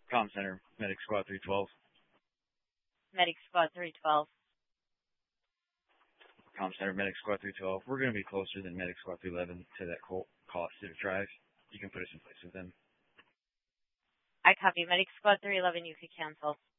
Comm Center, Medic Squad 312. Medic Squad 312. Comm Center, Medic Squad 312. We're going to be closer than Medic Squad 311 to that call Civic Drive. You can put us in place with them. I copy. Medic Squad 311, you could cancel.